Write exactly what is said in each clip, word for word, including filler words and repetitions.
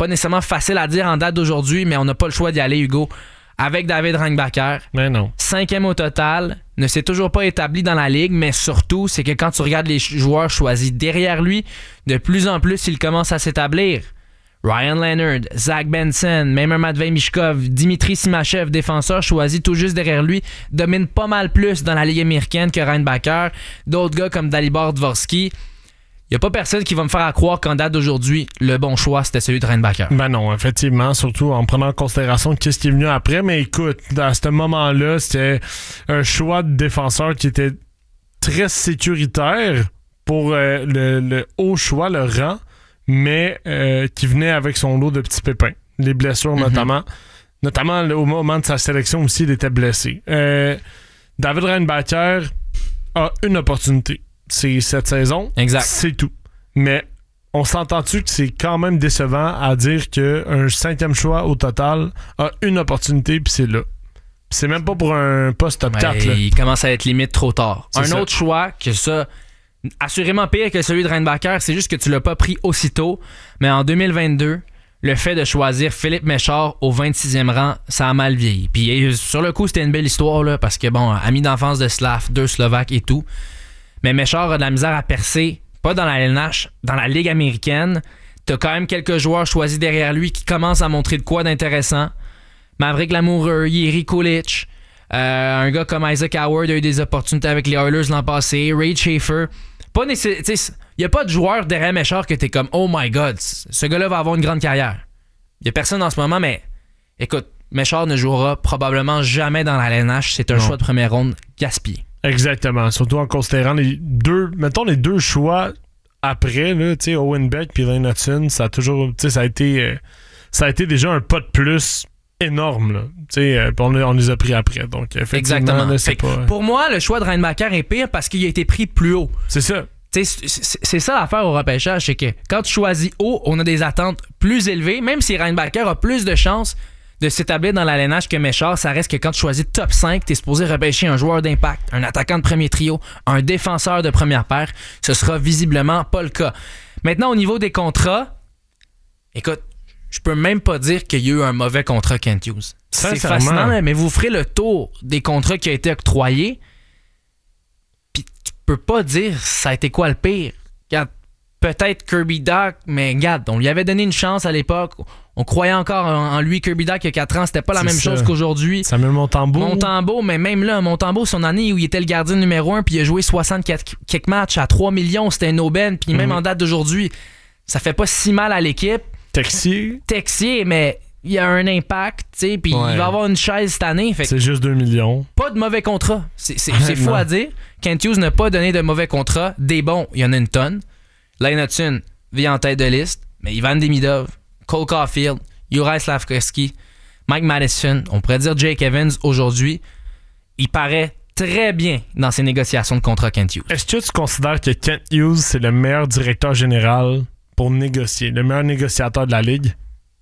pas nécessairement facile à dire en date d'aujourd'hui, mais on n'a pas le choix d'y aller, Hugo. Avec David Reinbacher. Mais non. Cinquième au total, ne s'est toujours pas établi dans la ligue, mais surtout, c'est que quand tu regardes les joueurs choisis derrière lui, de plus en plus, il commence à s'établir. Ryan Leonard, Zach Benson, même un Matvei Michkov, Dimitri Simachev, défenseur choisi tout juste derrière lui, domine pas mal plus dans la ligue américaine que Reinbacher. D'autres gars comme Dalibor Dvorsky. Il n'y a pas personne qui va me faire à croire qu'en date d'aujourd'hui, le bon choix, c'était celui de Reinbacher. Ben non, effectivement, surtout en prenant en considération qu'est-ce qui est venu après. Mais écoute, à ce moment-là, c'était un choix de défenseur qui était très sécuritaire pour euh, le, le haut choix, le rang, mais euh, qui venait avec son lot de petits pépins. Les blessures, mm-hmm. notamment. Notamment, au moment de sa sélection aussi, il était blessé. Euh, David Reinbacher a une opportunité. C'est cette saison. Exact. C'est tout. Mais on s'entend-tu que c'est quand même décevant à dire qu'un cinquième choix au total a une opportunité, puis c'est là. Puis c'est même pas pour un poste top quatre. Là. Il commence à être limite trop tard. C'est un ça. autre choix que ça, assurément pire que celui de Reinbacher, c'est juste que tu l'as pas pris aussitôt. Mais en deux mille vingt-deux, le fait de choisir Philippe Méchard au vingt-sixième rang, ça a mal vieilli. Puis sur le coup, c'était une belle histoire, là, parce que bon, ami d'enfance de Slav, deux Slovaques et tout. Mais Méchard a de la misère à percer, pas dans la L N H, dans la Ligue américaine. T'as quand même quelques joueurs choisis derrière lui qui commencent à montrer de quoi d'intéressant. Maverick Lamoureux, Jiri Kulich, euh, un gars comme Isaac Howard a eu des opportunités avec les Oilers l'an passé, Ray Schaefer. Pas nécessairement. Il n'y a pas de joueur derrière Méchard que t'es comme « Oh my God, ce gars-là va avoir une grande carrière ». Il n'y a personne en ce moment, mais écoute, Méchard ne jouera probablement jamais dans la L N H. C'est un non. choix de première ronde gaspillé. Exactement, surtout en considérant les deux, mettons les deux choix après, là, tu sais, Owen Beck puis Lane Hudson, ça a toujours, tu sais, ça a été, euh, ça a été déjà un pas de plus énorme, là, tu sais, euh, on, on les a pris après, donc effectivement, exactement. Là, c'est pas... Pour moi, le choix de Reinbacher est pire parce qu'il a été pris plus haut. C'est ça. C'est, c'est, c'est ça l'affaire au repêchage, c'est que quand tu choisis haut, on a des attentes plus élevées, même si Reinbacher a plus de chances de s'établir dans la L N H que Méchard, ça reste que quand tu choisis top cinq, t'es supposé repêcher un joueur d'impact, un attaquant de premier trio, un défenseur de première paire. Ce sera visiblement pas le cas. Maintenant, au niveau des contrats, écoute, je peux même pas dire qu'il y a eu un mauvais contrat Kent Hughes. C'est fascinant, mais vous ferez le tour des contrats qui ont été octroyés, puis tu peux pas dire ça a été quoi le pire. Regarde, peut-être Kirby Dach, mais regarde, on lui avait donné une chance à l'époque. On croyait encore en lui. Kirby Dach, il y a quatre ans, c'était pas la c'est même ça. chose qu'aujourd'hui. Samuel Montembeault. Montembeault, mais même là, Montembeault, son année où il était le gardien numéro un, puis il a joué soixante-quatre quelques matchs à trois millions, c'était une aubaine. Puis même mm-hmm. en date d'aujourd'hui, ça fait pas si mal à l'équipe. Texier. Texier, mais il y a un impact, tu sais, puis ouais. il va avoir une chaise cette année. Fait c'est juste deux millions. Pas de mauvais contrat. C'est, c'est, c'est fou à dire. Kent Hughes n'a pas donné de mauvais contrat. Des bons, il y en a une tonne. Lane Hudson vit en tête de liste, mais Ivan Demidov, Cole Caulfield, Juraj Slafkovský, Mike Madison, on pourrait dire Jake Evans aujourd'hui, il paraît très bien dans ses négociations de contrat Kent Hughes. Est-ce que tu considères que Kent Hughes c'est le meilleur directeur général pour négocier, le meilleur négociateur de la Ligue?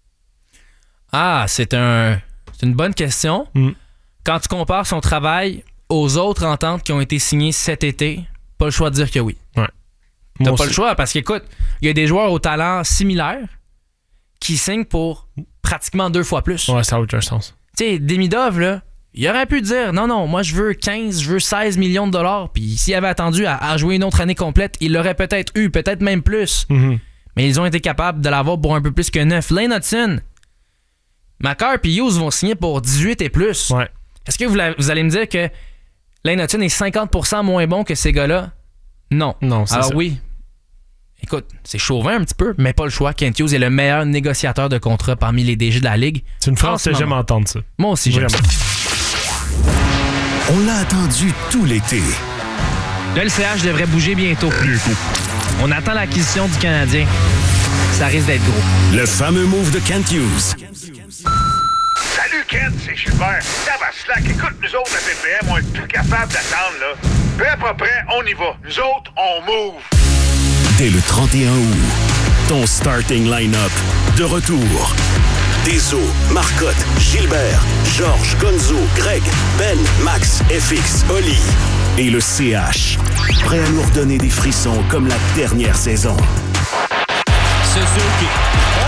Ah, c'est, un, c'est une bonne question. Mm. Quand tu compares son travail aux autres ententes qui ont été signées cet été, pas le choix de dire que oui. Ouais. T'as Moi pas aussi. le choix parce qu'écoute, il y a des joueurs au talent similaire qui signent pour pratiquement deux fois plus. Ouais, ça a aucun sens. Tu sais, Demidov, là, il aurait pu dire non, non, moi je veux quinze, je veux seize millions de dollars. Puis s'il avait attendu à, à jouer une autre année complète, il l'aurait peut-être eu, peut-être même plus. Mm-hmm. Mais ils ont été capables de l'avoir pour un peu plus que neuf. Lane Hudson, Makar et Hughes vont signer pour dix-huit et plus. Ouais. Est-ce que vous, la, vous allez me dire que Lane Hudson est cinquante pour cent moins bon que ces gars-là? Non. Non, c'est Alors ça. oui. Écoute, c'est chauvin un petit peu, mais pas le choix. Kent Hughes est le meilleur négociateur de contrat parmi les D G de la Ligue. C'est une phrase que j'aime entendre, ça. Moi aussi, j'aime. On l'a attendu tout l'été. Le L C H devrait bouger bientôt. Bientôt. On attend l'acquisition du Canadien. Ça risque d'être gros. Le fameux move de Kent Hughes. Salut Kent, c'est Gilbert. Ça va slack. Écoute, nous autres, la P P M, on est plus capable d'attendre, là. Prêt, pas prêt, on y va. Nous autres, on move. Dès le trente et un août, ton starting line-up de retour. Deso, Marcotte, Gilbert, Georges, Gonzo, Greg, Ben, Max, F X, Oli et le C H. Prêt à nous redonner des frissons comme la dernière saison. Suzuki.